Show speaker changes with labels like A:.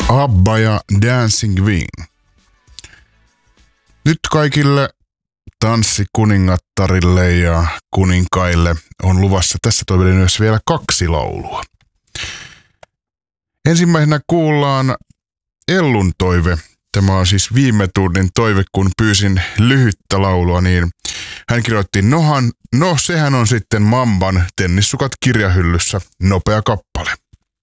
A: ABBA ja Dancing Queen. Nyt kaikille tanssikuningattarille ja kuninkaille on luvassa tässä toivelinjassa vielä 2 laulua. Ensimmäisenä kuullaan Ellun toive. Tämä on siis viime tunnin toive, kun pyysin lyhyttä laulua, niin hän kirjoitti, sehän on sitten Mamban Tennissukat kirjahyllyssä, nopea kappale.